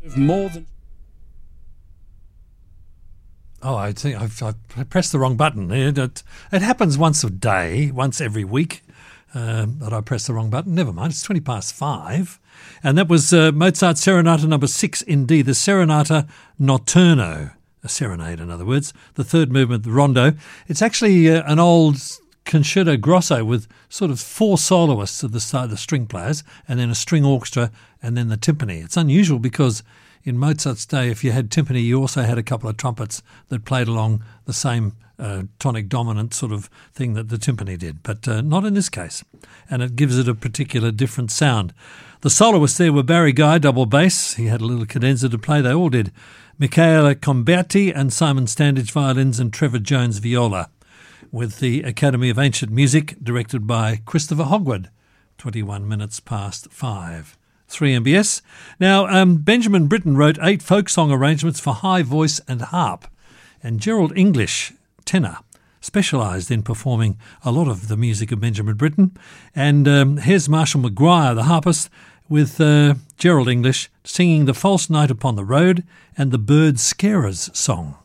More than... Oh, I think I've pressed the wrong button. It happens once every week that I press the wrong button. Never mind, it's 5:20. And that was Mozart's Serenata number 6 in D, the Serenata Notturno, a serenade in other words, the third movement, the rondo. It's actually an old concerto grosso with sort of 4 soloists at the side, the string players, and then a string orchestra, and then the timpani. It's unusual because in Mozart's day, if you had timpani, you also had a couple of trumpets that played along the same tonic dominant sort of thing that the timpani did, but not in this case. And it gives it a particular different sound. The soloists there were Barry Guy, double bass. He had a little cadenza to play. They all did. Michele Comberti and Simon Standage, violins, and Trevor Jones, viola, with the Academy of Ancient Music, directed by Christopher Hogwood, 5:21. 3MBS. Now, Benjamin Britten wrote 8 folk song arrangements for high voice and harp, and Gerald English, tenor, specialised in performing a lot of the music of Benjamin Britten. And here's Marshall McGuire, the harpist, with Gerald English singing The False Night Upon the Road and the Bird Scarers song.